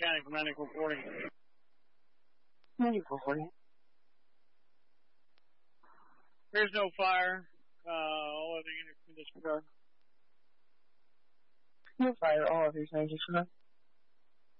County Medical reporting. Medical reporting. There's no fire. All other units in disregard. No fire. All others in disregard.